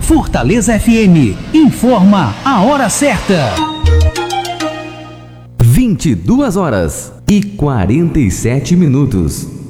Fortaleza FM informa a hora certa. 22 horas e 47 minutos.